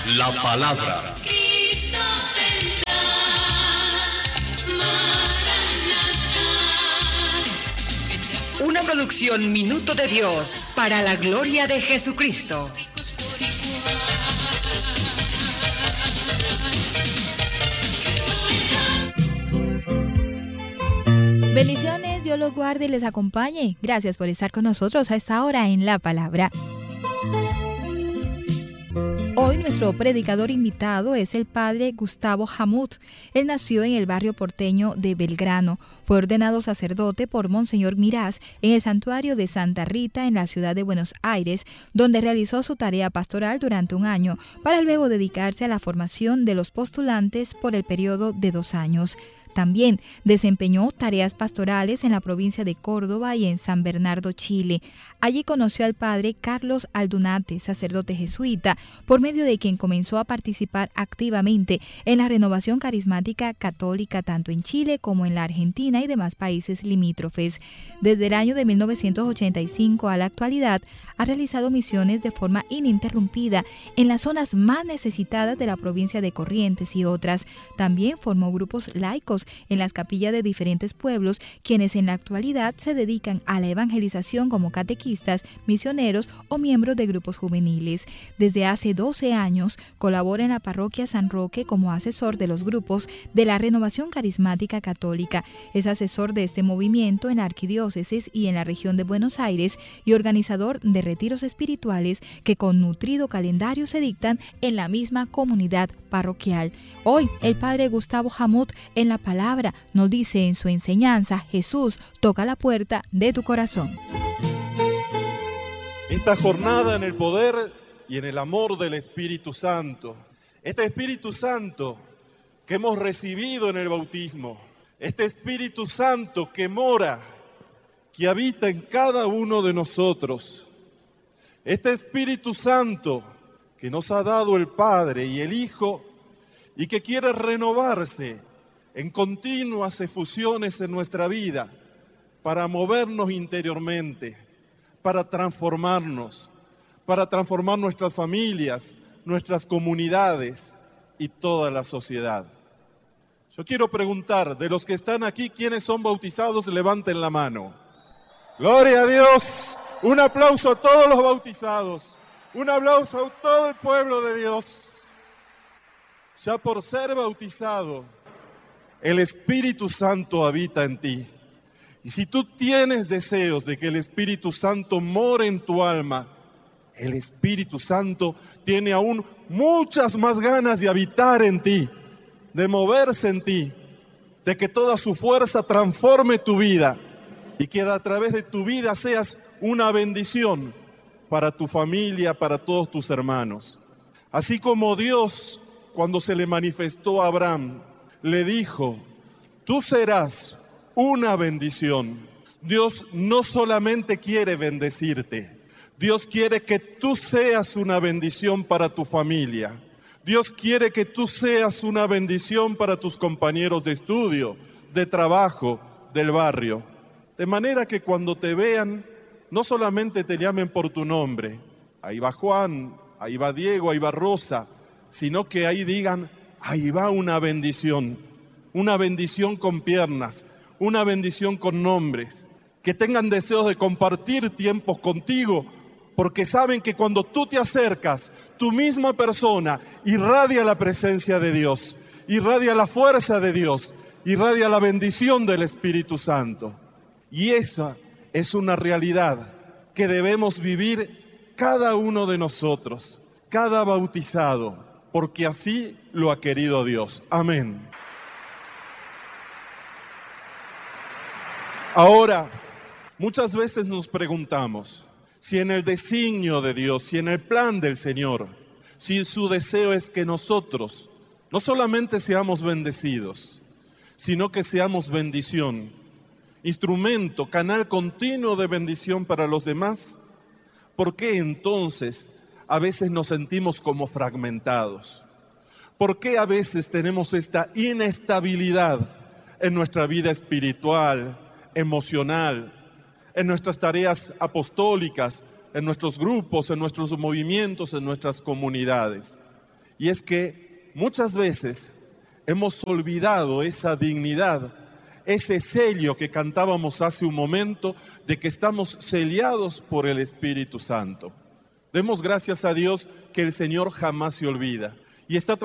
La palabra. Cristo vendrá, Maranatá. Una producción Minuto de Dios para la gloria de Jesucristo. Bendiciones, Dios los guarde y les acompañe. Gracias por estar con nosotros a esta hora en La Palabra. Hoy nuestro predicador invitado es el padre Gustavo Hamut. Él nació en el barrio porteño de Belgrano. Fue ordenado sacerdote por Monseñor Mirás en el santuario de Santa Rita en la ciudad de Buenos Aires, donde realizó su tarea pastoral durante un año, para luego dedicarse a la formación de los postulantes por el periodo de 2 años. También desempeñó tareas pastorales en la provincia de Córdoba y en San Bernardo, Chile. Allí conoció al padre Carlos Aldunate, sacerdote jesuita, por medio de quien comenzó a participar activamente en la renovación carismática católica tanto en Chile como en la Argentina y demás países limítrofes. Desde el año de 1985 a la actualidad, ha realizado misiones de forma ininterrumpida en las zonas más necesitadas de la provincia de Corrientes y otras. También formó grupos laicos en las capillas de diferentes pueblos, quienes en la actualidad se dedican a la evangelización como catequistas, misioneros o miembros de grupos juveniles. Desde hace 12 años colabora en la parroquia San Roque como asesor de los grupos de la Renovación Carismática Católica. Es asesor de este movimiento en la arquidiócesis y en la región de Buenos Aires y organizador de retiros espirituales que con nutrido calendario se dictan en la misma comunidad parroquial. Hoy el padre Gustavo Hamut en La Palabra nos dice en su enseñanza: Jesús toca la puerta de tu corazón. Esta jornada en el poder y en el amor del Espíritu Santo, este Espíritu Santo que hemos recibido en el bautismo, este Espíritu Santo que mora, que habita en cada uno de nosotros, este Espíritu Santo que nos ha dado el Padre y el Hijo y que quiere renovarse en continuas efusiones en nuestra vida para movernos interiormente, para transformar nuestras familias, nuestras comunidades y toda la sociedad. Yo quiero preguntar, de los que están aquí, ¿quiénes son bautizados? Levanten la mano. ¡Gloria a Dios! Un aplauso a todos los bautizados. Un aplauso a todo el pueblo de Dios. Ya por ser bautizado, el Espíritu Santo habita en ti. Y si tú tienes deseos de que el Espíritu Santo more en tu alma, el Espíritu Santo tiene aún muchas más ganas de habitar en ti, de moverse en ti, de que toda su fuerza transforme tu vida y que a través de tu vida seas una bendición para tu familia, para todos tus hermanos. Así como Dios, cuando se le manifestó a Abraham, le dijo: tú serás una bendición. Dios no solamente quiere bendecirte, Dios quiere que tú seas una bendición para tu familia. Dios quiere que tú seas una bendición para tus compañeros de estudio, de trabajo, del barrio. De manera que cuando te vean, no solamente te llamen por tu nombre, ahí va Juan, ahí va Diego, ahí va Rosa, sino que ahí digan: ahí va una bendición con piernas, una bendición con nombres, que tengan deseos de compartir tiempos contigo, porque saben que cuando tú te acercas, tu misma persona irradia la presencia de Dios, irradia la fuerza de Dios, irradia la bendición del Espíritu Santo. Y esa es una realidad que debemos vivir cada uno de nosotros, cada bautizado, porque así lo ha querido Dios. Amén. Ahora, muchas veces nos preguntamos si en el designio de Dios, si en el plan del Señor, si su deseo es que nosotros no solamente seamos bendecidos, sino que seamos bendición, instrumento, canal continuo de bendición para los demás. ¿Por qué entonces a veces nos sentimos como fragmentados? ¿Por qué a veces tenemos esta inestabilidad en nuestra vida espiritual, emocional, en nuestras tareas apostólicas, en nuestros grupos, en nuestros movimientos, en nuestras comunidades? y es que muchas veces hemos olvidado esa dignidad, ese sello que cantábamos hace un momento, de que estamos sellados por el Espíritu Santo. Demos gracias a Dios que el Señor jamás se olvida y está